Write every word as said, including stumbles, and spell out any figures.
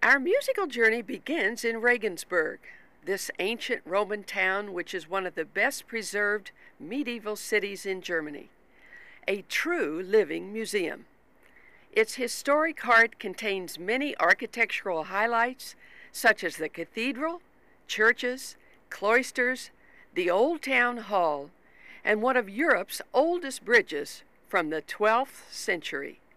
Our musical journey begins in Regensburg, this ancient Roman town which is one of the best preserved medieval cities in Germany, a true living museum. Its historic heart contains many architectural highlights such as the cathedral, churches, cloisters, the Old Town Hall, and one of Europe's oldest bridges from the twelfth century.